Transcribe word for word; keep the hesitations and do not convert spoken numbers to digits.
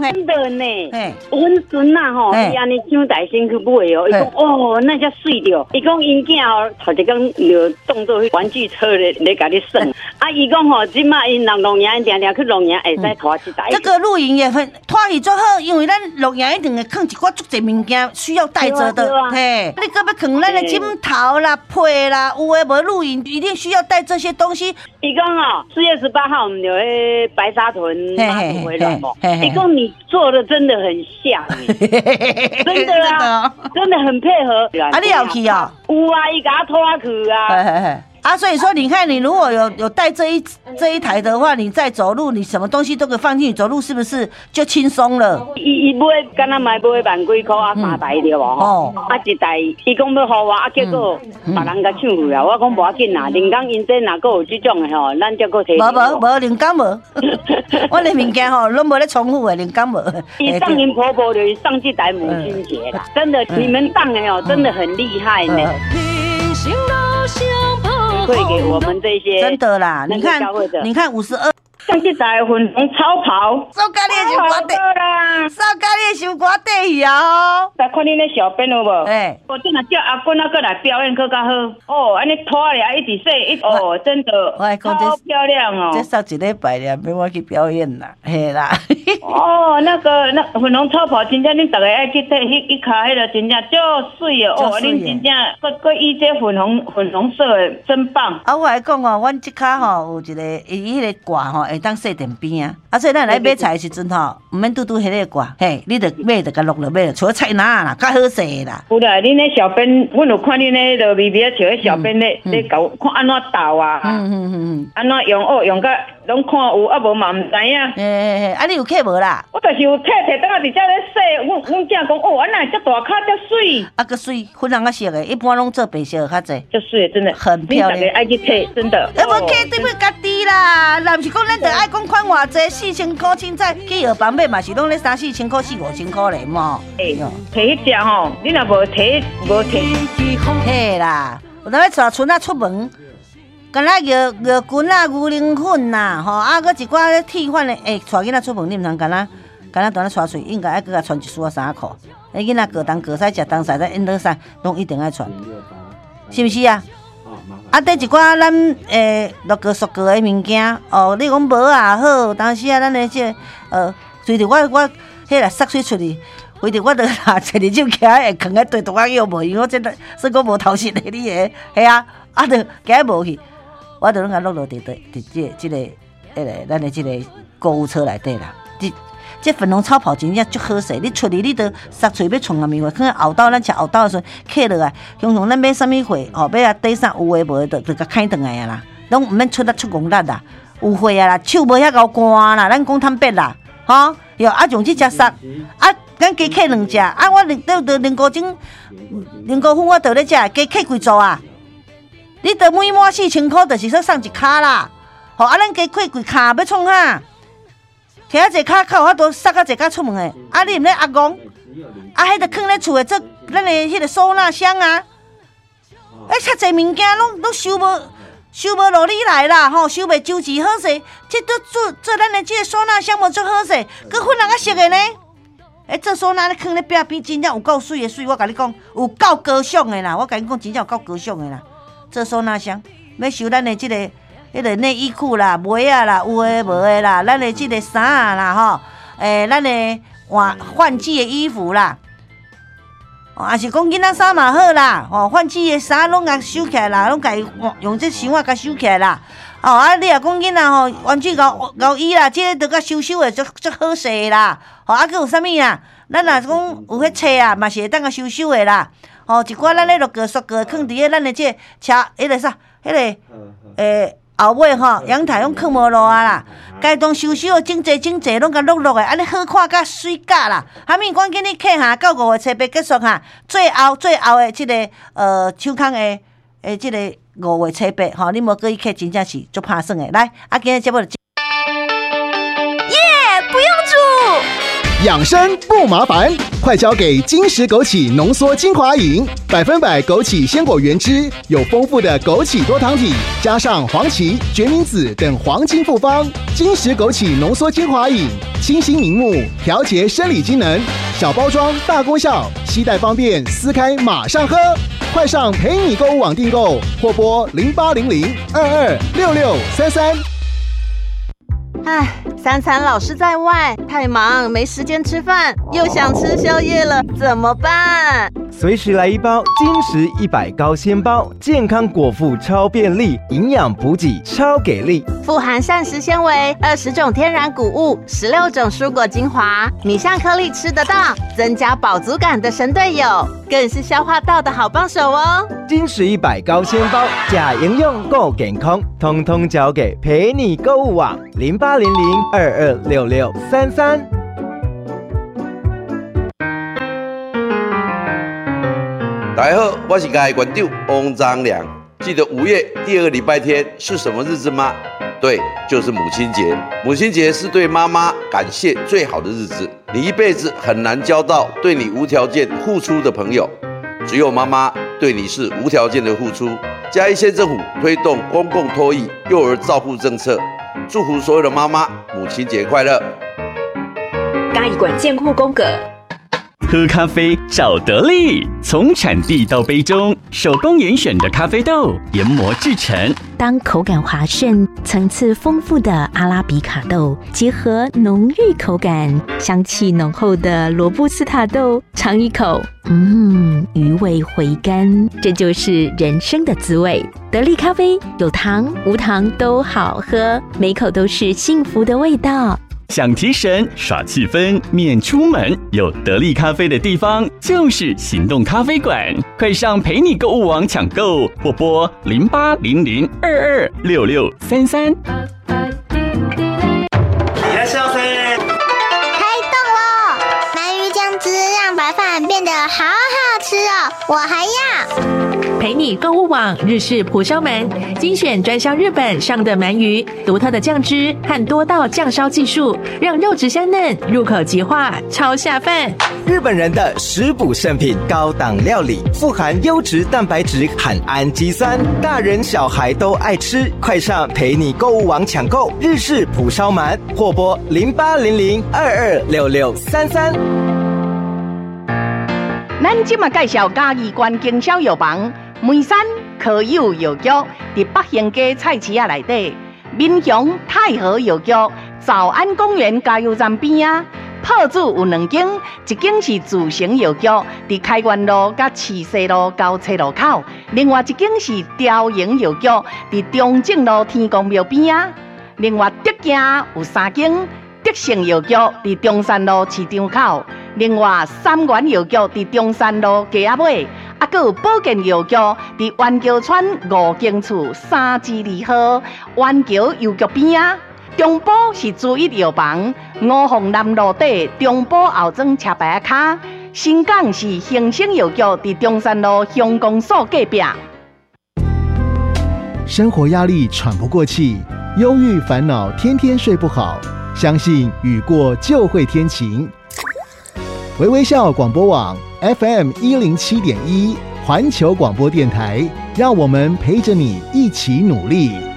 真的呢。阮孙啊吼，伊安尼上大身去买哦，伊讲哦，那才水着。伊讲因囝哦，头一工就当做玩具车咧咧甲你耍。啊，伊讲吼，即马因人露营，定定去露营会使拖一台。 这个露营也很拖去最好，因为咱露营一定会放一寡足侪物件需要带着的。嘿，你搁要放咱的枕头啦、被啦，有诶无露营一定需要带这些东西。 伊讲哦，四月十八号我们就去白沙屯妈祖回来嘛。伊讲你做的真的很像，真的啊，真的很配合。 啊，你有去哦？ 有啊，伊甲我拖去啊。 啊，所以说你看，你如果有有带这一这一台的话，你再走路，你什么东西都可以放进去，走路是不是就轻松了？ 伊伊买，敢若买买万几块啊，三台对无？哦，啊一台，伊讲要互我，啊结果别人甲抢去啊，我讲无要紧啦，人工因这若个有这种的吼，咱则个提。无无无，人工无，我的物件吼，拢无咧重复的，人工无。 伊上因婆婆就是上这台母亲节啦，真的，你们当的哦，真的很厉害呢。会给我们这些真的啦，你看，你看五十二， 像这台粉红超跑， 扫咖喱的小歌底，扫咖喱的小歌底啊！ 来看你那小编有无？ 哎， 我今日叫阿坤那个来表演，更较好。哦，安尼拖咧，一直说，一哦，真的，超漂亮哦。 这上一礼拜了，免我去表演啦，嘿啦。 哦，那个那粉红超跑，真正恁大家爱去睇，迄一卡迄个真正足水哦。哦，恁真正个个伊这粉红粉红色的，真棒。 啊，我来讲哦，阮即卡吼有一个伊迄个挂吼，会当设电边啊。啊，所以咱来买菜的时阵吼，毋免拄拄迄个挂，嘿，你着买着甲落落买，除了菜篮啦，较好势啦。 有啦，恁那小编，阮有看恁那落微微像迄小编咧咧搞看安怎倒啊，嗯嗯嗯，安怎用哦用甲拢看有，啊无嘛毋知影。 嘿嘿嘿，啊你有客无啦？ 我就是有客摕倒啊，伫遮咧洗，阮阮囝讲哦，安那遮大骹遮水， 啊个水粉红啊色的，一般拢做白色较济， 遮水真的很漂亮。 你爱去摕，真的。 啊无客对不家己啦，若毋是讲咱着爱讲款偌济，四千块凊彩去药房买嘛是拢咧三四千块、四五千块咧嘛。 诶，摕迄只吼，你若无摕，无摕。 嘿啦，有当咧带孙仔出门。干那药药菌啊、牛奶粉呐，吼啊，搁一寡咧替换咧，诶，带囡仔出门你毋通干那干那当咧带水，应该爱搁甲穿一束衫裤。诶，囡仔过冬过使食冬使在运动衫，拢一定爱穿，是毋是啊？啊，第一寡咱诶，落个塑胶的物件，哦，你讲帽也好，当时啊，咱的这呃，随着我我迄个洒水出去。为着我着拿一日手徛会放喺地图仔叫无，因为我真的说我无头绪的你个，系啊，啊着徛无去，我着拢甲落落伫伫伫即即个迄个咱的即个购物车内底啦。即即粉红超跑真正足好势，你出去你着杀喙要创啥物货，可能后道咱食后道的时阵，客落来，常常咱买啥物货，吼要啊底衫有诶无诶，着着甲开转来啊啦，拢毋免出力出功力啦，有货啊啦，手无遐高干啦，咱讲坦白啦，吼，哟啊用即只杀啊。咱加客两只，啊！我两得得两个钟，两个分我得咧食，加客几组啊？你得每满四千块，就是说送一卡啦。吼，啊，咱加客几卡要创哈？摕啊一卡靠我都塞啊一卡出门诶。啊，你毋咧阿公？啊，迄个放咧厝诶，做咱诶迄个收纳箱啊。哎，遮济物件拢拢收无收无落你来啦，吼，收袂周齐好势。这都做做咱诶即个收纳箱无足好势，佮粉红啊色诶呢？哎，这收纳咧放咧壁边，真正有够水的水，我甲你讲，有够高尚的啦！我甲你讲，真正有够高尚的啦。这收纳箱要收咱的即、这个、迄个内衣裤啦、袜啊啦、有诶无诶啦，咱的即个衫啊啦，吼，诶、欸，咱的换换季的衣服啦，哦，也是讲囡仔衫嘛好啦，吼、哦，换季的衫拢甲收起来啦，拢甲伊用这箱啊甲收起来啦。哦，啊，你若讲囡仔吼，玩具牛牛衣啦，即、這个都甲收收的，足足好势啦。吼，啊，佮有啥物啊？咱若讲有迄册啊，嘛是会当甲收收的啦。吼，一寡咱咧落个塑胶放伫咧咱的即个车，迄个啥，迄个诶后尾吼，阳台拢放无落啊啦。该当收收的整齐整齐，拢甲落落的，安尼好看甲水甲啦。哈物赶紧你客哈到五月七八结束哈，最后最后的即、這个呃手工的诶即、這个。五月七八，吼，你无过去客，真正是足拍算的。来，啊，今日节目就。 耶，不用煮。 养生不麻烦，快交给金石枸杞浓缩精华饮，百分百枸杞鲜果原汁，有丰富的枸杞多糖体，加上黄芪、决明子等黄金复方。金石枸杞浓缩精华饮，清新明目，调节生理机能，小包装大功效，携带方便，撕开马上喝。快上陪你购物网订购，或拨零八零零二二六六三三。 唉，三餐老是在外，太忙没时间吃饭，又想吃宵夜了，怎么办？ 随时来一包金石一百高纤包，健康果腹超便利，营养补给超给力， 富含膳食纤维，二十种天然谷物，十六种蔬果精华，米香颗粒吃得到，增加饱足感的神队友，更是消化道的好帮手哦。 金石一百高纤包，假营养够健康，通通交给陪你购物网零八零零二二六六三三。 大家好，我是家的馆长翁章良。记得五月第二个礼拜天是什么日子吗？对，就是母亲节。母亲节是对妈妈感谢最好的日子。你一辈子很难交到对你无条件付出的朋友，只有妈妈对你是无条件的付出。嘉义县政府推动公共托育幼儿照护政策，祝福所有的妈妈母亲节快乐。 嘉义馆健护宫格。 喝咖啡找得力，从产地到杯中，手工严选的咖啡豆研磨制成。 当口感滑顺、层次丰富的阿拉比卡豆结合浓郁口感、香气浓厚的罗布斯塔豆，尝一口，嗯，余味回甘，这就是人生的滋味。得力咖啡有糖无糖都好喝，每口都是幸福的味道。 想提神耍气氛免出门，有得力咖啡的地方就是行动咖啡馆，快上陪你购物网抢购，或拨零八零零二二六六三三。 いらっしゃいませ。 开动了！鳗鱼酱汁让白饭变得好好吃哦，我还要。 陪你购物网日式蒲烧鳗，精选专销日本上的鳗鱼，独特的酱汁和多道酱烧技术，让肉质香嫩，入口即化，超下饭。 日本人的食补圣品，高档料理，富含优质蛋白质和氨基酸，大人小孩都爱吃。快上陪你购物网抢购日式蒲烧鳗，或拨零八零零二二六六三三。 咱今嘛介绍嘉义县经销药房。梅山科友药局伫北兴街菜市仔内底，民雄太和药局早安公园加油站边啊，铺子有两间，一间是自成药局，伫开元路甲市西路交叉路口；另外一间是雕营药局，伫中正路天公庙边啊。另外德家有三间，德盛药局伫中山路市场口。另外，三元药局伫中山路街仔尾，啊，还有保健药局伫湾桥村五经厝三至二号湾桥药局边啊。中部是主一药房，五凤南路底中部后庄车牌卡。新港是兴盛药局伫中山路乡公所隔壁。 生活压力喘不过气，忧郁烦恼，天天睡不好。相信雨过就会天晴。微微笑广播网 F M 一零七点一环球广播电台，让我们陪着你一起努力。